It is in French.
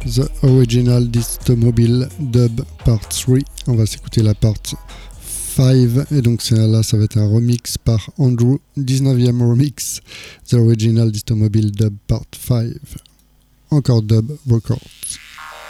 The Original Distomobile Dub Part 3. On va s'écouter la part 5 et donc là ça va être un remix par Andrew, 19e remix, The Original Distomobile Dub Part 5. Encore Dub Records.